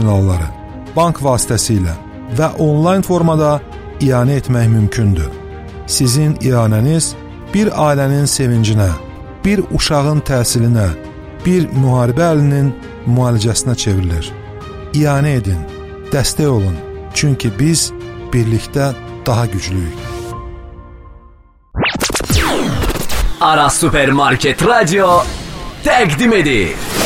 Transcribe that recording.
terminalları, bank vasitəsilə və onlayn formada ianə etmək mümkündür. Sizin ianəniz bir ailənin sevincinə, bir uşağın təhsilinə, bir müharibə əlinin müalicəsinə çevrilir. İanə edin, dəstək olun, çünki biz birlikdə daha güclüyük. Aras Supermarket Radyo təqdim edir.